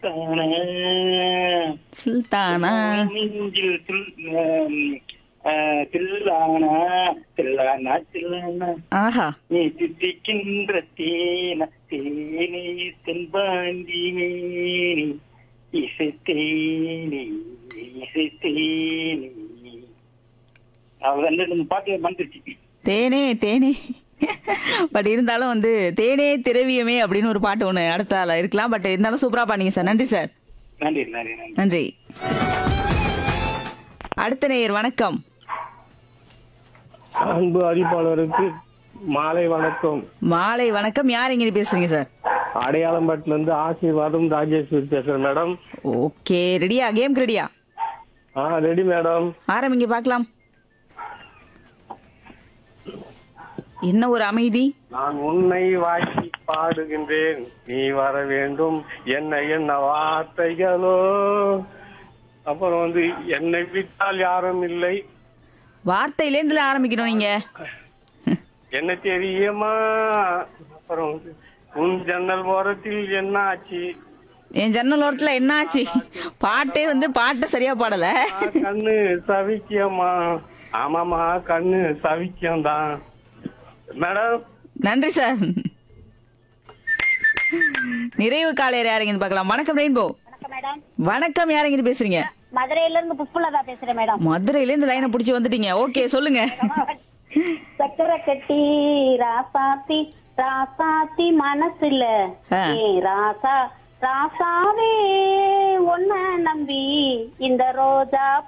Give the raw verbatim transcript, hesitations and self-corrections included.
சுல்தானா சுல்தானா நெஞ்சில் சுல் ஆம், ஆ, தில்லானா தில்லானா தில்லானா ஆஹா நீ தித்திக்கின்ற தேன தேனே தென்பாண்டி மேனி இசைத்தேனி இசைத்தேனி அவர் வந்து இந்த பாட்டு வந்துருச்சு. தேனே தேனே பட் இருந்தாலும் வந்து தேனே திரவியமே அப்படின்னு ஒரு பாட்டு ஒன்று அடுத்தால இருக்கலாம். பட் இருந்தாலும் சூப்பரா பாடிங்க சார். நன்றி சார். நன்றி நன்றி நன்றி. நன்றி. அடுத்த நேயர் வணக்கம். அன்பு அறிவிப்பாளருக்கு மாலை வணக்கம். மாலை வணக்கம். யார் எங்க பேசுறீங்க சார்? அடையாளம்பட்டில இருந்து ஆசீர்வாதம் ராஜேஸ்வரி பேசுறேன் மேடம். ஓகே, ரெடியா? கேம் ரெடியா? ஆ ரெடி மேடம். ஆரம்பிங்க பார்க்கலாம். என்ன ஒரு அமைதி. நான் உன்னை வாக்கி பாடுகின்றேன், நீ வர வேண்டும், என்ன என்ன வார்த்தைகளோ. அப்புறம் வந்து என்னை விட்டால் யாரும் இல்லை. வார்த்தையிலேருந்துல ஆரம்பிக்கணும் நீங்க. என்ன தெரியுமா? அப்புறம் வந்து உன் ஜன்னல் ஓரத்தில் என்ன ஆச்சு? என் ஜன்னல் ஓரத்துல என்ன ஆச்சு? பாட்டே வந்து பாட்டை சரியா பாடல. கண்ணு சவிக்கியமா? ஆமாமா, கண்ணு சவிக்கியம் தான் மேடம். நன்றி சார். நிறைவு காலையர் யாருங்கன்னு பார்க்கலாம். வணக்கம் ரெயின்போ. வணக்கம் மேடம். வணக்கம், யாருங்க பேசுறீங்க? மதுரையில இருந்து புஷ்பலதா பேசுறேன் மேடம். மதுரையில இருந்து லைனை புடிச்சு வந்துட்டீங்க. ஓகே, சொல்லுங்க. சக்கரை கட்டி ராசாத்தி ராசாத்தி மனசுல ஆ. ஏ ராசா ராசாவே ஒன்ன நம்பி இந்த ரோஜா